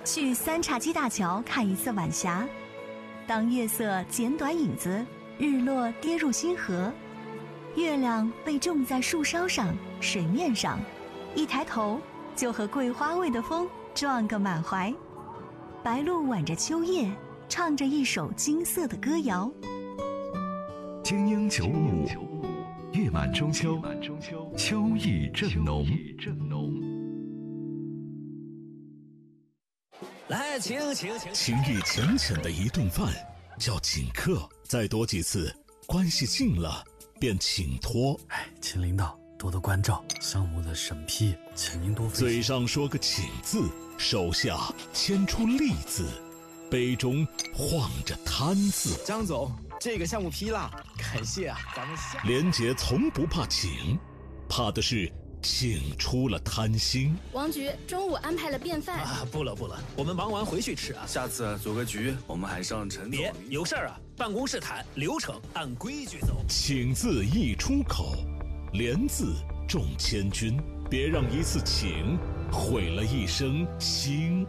去三叉戟大桥看一次晚霞。当月色剪短影子，日落跌入星河，月亮被种在树梢上、水面上，一抬头就和桂花味的风撞个满怀。白鹭挽着秋叶，唱着一首金色的歌谣。 精英95，月满中秋，秋意正浓。 来，请。 情意浅浅的一顿饭叫请客，再多几次，关系近了便请托。 请领导多多关照，项目的审批，请您多费心。 嘴上说个请字，手下牵出利字，杯中晃着贪字。 张总，这个项目批了，感谢啊，咱们下。 连杰从不怕请，怕的是请出了贪心。 王局中午安排了便饭啊，不了，我们忙完回去吃啊。 下次组个局，我们还上陈总。 别有事儿啊，办公室谈，流程按规矩走。 请字一出口，连字中千军，别让一次请毁了一生心。